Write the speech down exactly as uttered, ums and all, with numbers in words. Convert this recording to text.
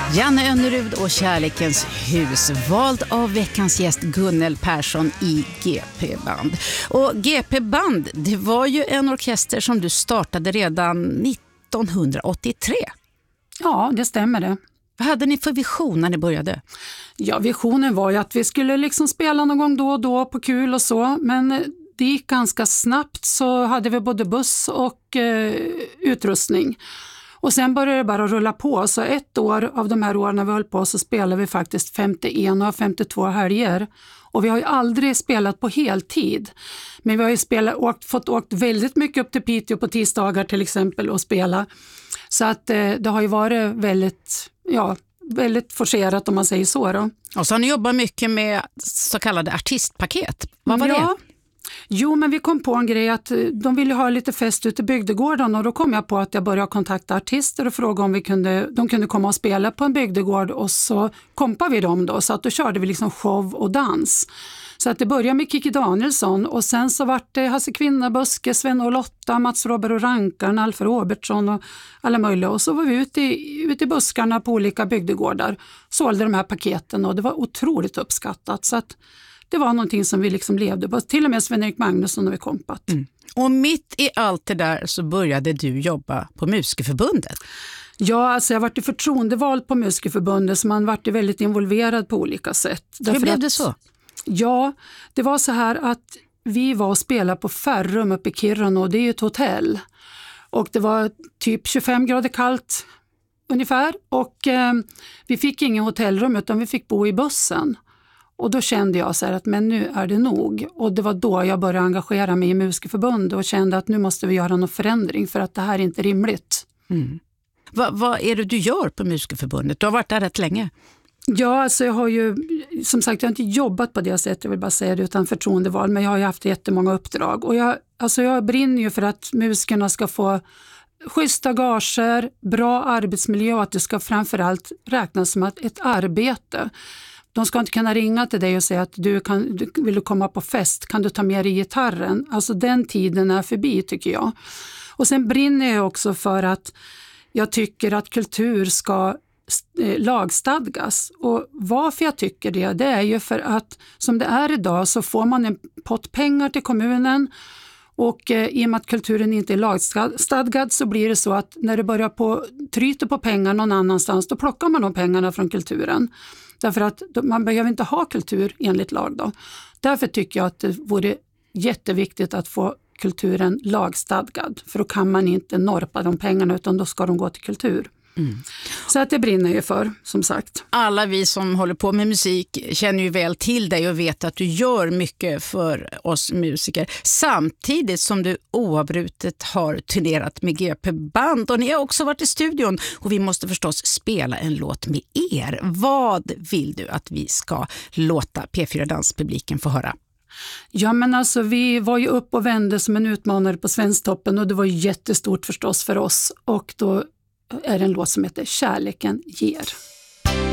Janne Önnerud och Kärlekens hus, vald av veckans gäst Gunnel Persson i G P-band. Och G P-band, det var ju en orkester som du startade redan nittonhundraåttiotre. Ja, det stämmer det. Vad hade ni för vision när ni började? Ja, visionen var ju att vi skulle liksom spela någon gång då och då på kul och så, men det gick ganska snabbt, så hade vi både buss och eh, utrustning. Och sen började det bara rulla på, så ett år av de här åren när vi höll på så spelade vi faktiskt femtioen och femtiotvå helger. Och vi har ju aldrig spelat på heltid, men vi har ju spelat, åkt, fått åkt väldigt mycket upp till Piteå på tisdagar till exempel och spela. Så att eh, det har ju varit väldigt, ja, väldigt forcerat om man säger så då. Och så har ni jobbat mycket med så kallade artistpaket. Vad var ja. det? Jo, men vi kom på en grej att de ville ha lite fest ute i bygdegården, och då kom jag på att jag började kontakta artister och fråga om vi kunde, de kunde komma och spela på en bygdegård, och så kompade vi dem då, så att då körde vi liksom show och dans. Så att det började med Kiki Danielsson, och sen så vart det Hasse Kvinna, Buske, Sven och Lotta, Mats Robert och Rankarn, Alfred Robertsson och alla möjliga. Och så var vi ute i, ute i buskarna på olika bygdegårdar, sålde de här paketen, och det var otroligt uppskattat. Så att det var någonting som vi liksom levde på. Till och med Sven-Erik Magnusson har vi kompat. Mm. Och mitt i allt det där så började du jobba på Musikerförbundet. Ja, alltså jag har varit förtroendevald på Musikerförbundet, så man varit väldigt involverad på olika sätt. Hur blev att, det så? Ja, det var så här att vi var och spelade på Färrum uppe i Kiruna, och det är ju ett hotell. Och det var typ tjugofem grader kallt ungefär, och eh, vi fick ingen hotellrum utan vi fick bo i bussen. Och då kände jag så här att men nu är det nog. Och det var då jag började engagera mig i Musikerförbundet och kände att nu måste vi göra någon förändring, för att det här är inte rimligt. Mm. Va, vad är det du gör på Musikerförbundet? Du har varit där rätt länge. Ja, alltså jag har ju, som sagt, jag har inte jobbat på det sättet, jag vill bara säga det, utan förtroendeval, men jag har ju haft jättemånga uppdrag. Och jag, alltså jag brinner ju för att musikerna ska få schyssta gager, bra arbetsmiljö, och att det ska framförallt räknas som att ett arbete. De ska inte kunna ringa till dig och säga att du kan, du, vill du komma på fest, kan du ta med dig gitarren? Alltså den tiden är förbi, tycker jag. Och sen brinner jag också för att jag tycker att kultur ska eh, lagstadgas. Och varför jag tycker det, det är ju för att som det är idag så får man en pott pengar till kommunen, och eh, i och med att kulturen inte är lagstadgad så blir det så att när det börjar på, tryter på pengar någon annanstans, då plockar man de pengarna från kulturen. Därför att man behöver inte ha kultur enligt lag då. Därför tycker jag att det vore jätteviktigt att få kulturen lagstadgad. För då kan man inte norpa de pengarna, utan då ska de gå till kultur. Mm. Så att det brinner ju för, som sagt. Alla vi som håller på med musik känner ju väl till dig och vet att du gör mycket för oss musiker. Samtidigt som du oavbrutet har turnerat med G P-band, och ni har också varit i studion, och vi måste förstås spela en låt med er. Vad vill du att vi ska låta P fyra Danspubliken få höra? Ja, men alltså vi var ju upp och vände som en utmanare på Svensktoppen, och det var jättestort förstås för oss, och då är det en låt som heter Kärleken ger.